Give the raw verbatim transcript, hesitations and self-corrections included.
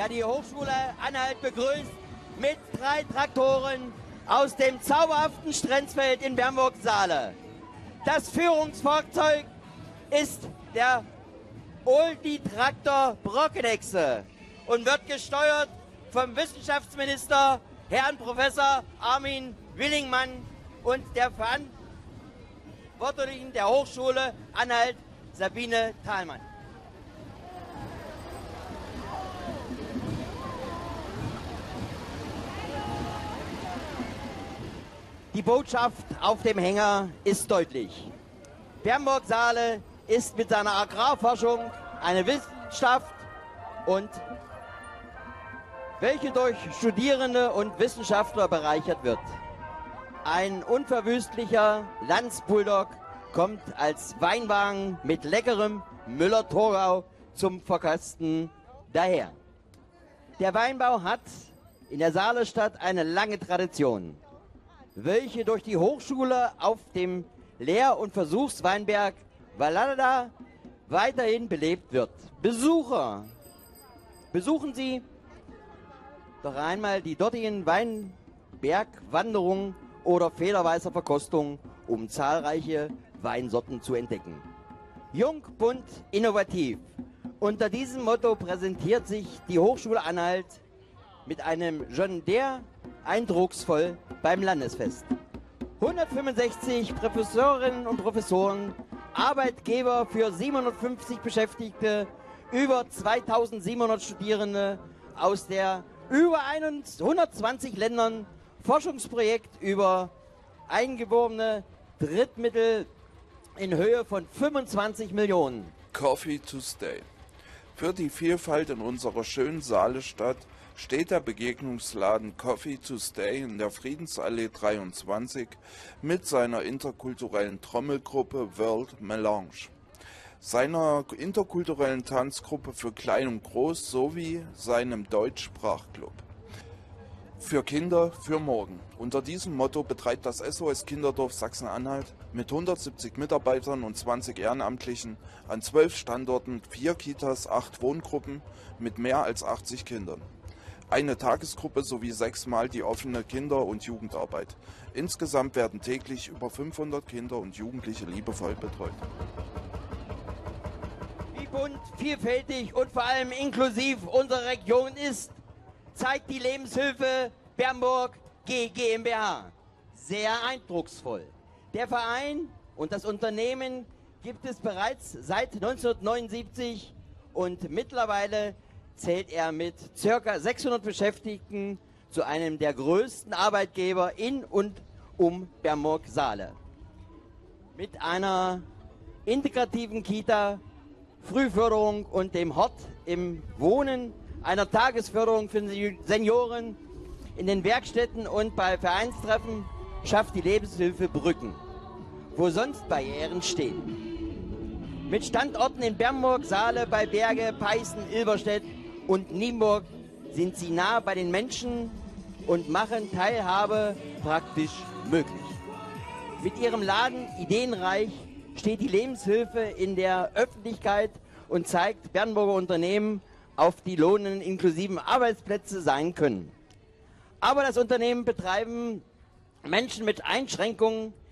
der die Hochschule Anhalt begrüßt mit drei Traktoren aus dem zauberhaften Strenzfeld in Bernburg-Saale. Das Führungsfahrzeug ist der Oldie-Traktor Brockenechse und wird gesteuert vom Wissenschaftsminister Herrn Professor Armin Willingmann und der Verantwortlichen der Hochschule Anhalt Sabine Thalmann. Die Botschaft auf dem Hänger ist deutlich. Bernburg-Saale ist mit seiner Agrarforschung eine Wissenschaft, und welche durch Studierende und Wissenschaftler bereichert wird. Ein unverwüstlicher Landsbulldog kommt als Weinwagen mit leckerem Müller-Thurgau zum Verkosten daher. Der Weinbau hat in der Saalestadt eine lange Tradition, welche durch die Hochschule auf dem Lehr- und Versuchsweinberg Vallada weiterhin belebt wird. Besucher, besuchen Sie doch einmal die dortigen Weinbergwanderungen oder fehlerweiser Verkostungen, um zahlreiche Weinsorten zu entdecken. Jung, bunt, innovativ. Unter diesem Motto präsentiert sich die Hochschule Anhalt mit einem John Deere eindrucksvoll beim Landesfest. hundertfünfundsechzig Professorinnen und Professoren, Arbeitgeber für siebenhundertfünfzig Beschäftigte, über zweitausendsiebenhundert Studierende aus der über hundertzwanzig Ländern, Forschungsprojekt über eingeborene Drittmittel in Höhe von fünfundzwanzig Millionen. Coffee to Stay. Für die Vielfalt in unserer schönen Saalestadt steht der Begegnungsladen Coffee to Stay in der Friedensallee dreiundzwanzig mit seiner interkulturellen Trommelgruppe World Melange, seiner interkulturellen Tanzgruppe für Klein und Groß sowie seinem Deutschsprachclub. Für Kinder, für morgen. Unter diesem Motto betreibt das S O S Kinderdorf Sachsen-Anhalt mit hundertsiebzig Mitarbeitern und zwanzig Ehrenamtlichen an zwölf Standorten, vier Kitas, acht Wohngruppen mit mehr als achtzig Kindern. Eine Tagesgruppe sowie sechsmal die offene Kinder- und Jugendarbeit. Insgesamt werden täglich über fünfhundert Kinder und Jugendliche liebevoll betreut. Wie bunt, vielfältig und vor allem inklusiv unsere Region ist, zeigt die Lebenshilfe Bernburg G GmbH. Sehr eindrucksvoll. Der Verein und das Unternehmen gibt es bereits seit neunzehnhundertneunundsiebzig und mittlerweile zählt er mit ca. sechshundert Beschäftigten zu einem der größten Arbeitgeber in und um Bernburg-Saale. Mit einer integrativen Kita, Frühförderung und dem Hort im Wohnen, einer Tagesförderung für Senioren in den Werkstätten und bei Vereinstreffen schafft die Lebenshilfe Brücken, wo sonst Barrieren stehen. Mit Standorten in Bernburg, Saale, bei Berge, Peißen, Ilberstedt und Nienburg sind sie nah bei den Menschen und machen Teilhabe praktisch möglich. Mit ihrem Laden Ideenreich steht die Lebenshilfe in der Öffentlichkeit und zeigt, Bernburger Unternehmen auf die lohnenden inklusiven Arbeitsplätze sein können. Aber das Unternehmen betreiben Menschen mit Einschränkungen